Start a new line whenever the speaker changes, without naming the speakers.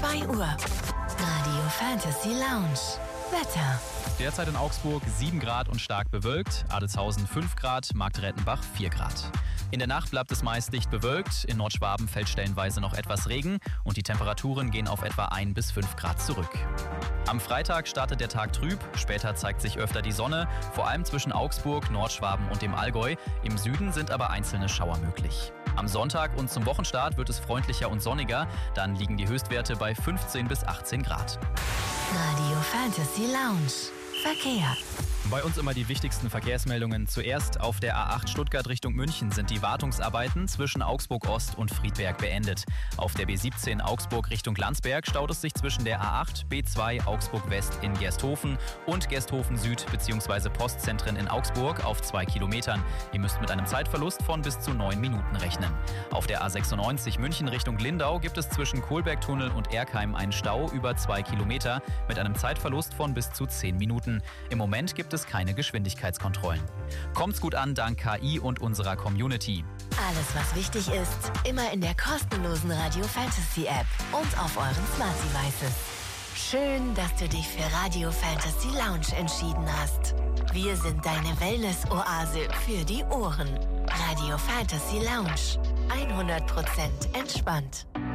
2 Uhr. Radio Fantasy Lounge. Wetter.
Derzeit in Augsburg 7 Grad und stark bewölkt, Adelshausen 5 Grad, Marktreddenbach 4 Grad. In der Nacht bleibt es meist dicht bewölkt, in Nordschwaben fällt stellenweise noch etwas Regen und die Temperaturen gehen auf etwa 1 bis 5 Grad zurück. Am Freitag startet der Tag trüb, später zeigt sich öfter die Sonne, vor allem zwischen Augsburg, Nordschwaben und dem Allgäu. Im Süden sind aber einzelne Schauer möglich. Am Sonntag und zum Wochenstart wird es freundlicher und sonniger, dann liegen die Höchstwerte bei 15 bis 18 Grad.
Radio Fantasy Lounge. Verkehr.
Bei uns immer die wichtigsten Verkehrsmeldungen. Zuerst auf der A8 Stuttgart Richtung München sind die Wartungsarbeiten zwischen Augsburg Ost und Friedberg beendet. Auf der B17 Augsburg Richtung Landsberg staut es sich zwischen der A8 B2 Augsburg West in Gersthofen und Gersthofen Süd bzw. Postzentren in Augsburg auf 2 Kilometern. Ihr müsst mit einem Zeitverlust von bis zu 9 Minuten rechnen. Auf der A96 München Richtung Lindau gibt es zwischen Kohlbergtunnel und Erkheim einen Stau über 2 Kilometer mit einem Zeitverlust von bis zu 10 Minuten. Im Moment gibt es keine Geschwindigkeitskontrollen. Kommt's gut an dank KI und unserer Community.
Alles, was wichtig ist, immer in der kostenlosen Radio Fantasy App und auf euren Smart Devices. Schön, dass du dich für Radio Fantasy Lounge entschieden hast. Wir sind deine Wellness-Oase für die Ohren. Radio Fantasy Lounge. 100% entspannt.